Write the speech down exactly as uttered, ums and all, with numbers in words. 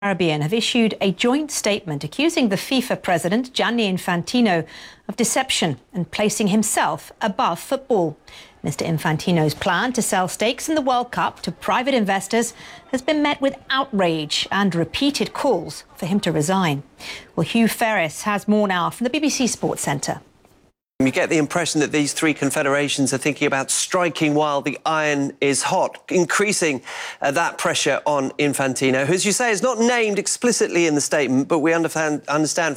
Caribbean have issued a joint statement accusing the FIFA president, Gianni Infantino, of deception and placing himself above football. Mister Infantino's plan to sell stakes in the World Cup to private investors has been met with outrage and repeated calls for him to resign. Well, Hugh Ferris has more now from the B B C Sports Centre. You get the impression that these three confederations are thinking about striking while the iron is hot, increasing uh, that pressure on Infantino, who, as you say, is not named explicitly in the statement, but we understand, understand